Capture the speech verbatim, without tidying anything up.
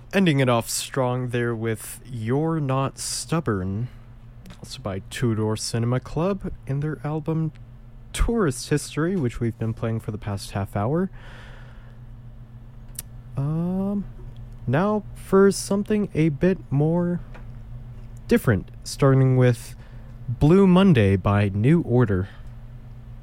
Ending it off strong there with You're Not Stubborn, also by Two Door Cinema Club, in their album Tourist History, which we've been playing for the past half hour. Um, now for something a bit more different, starting with Blue Monday by New Order.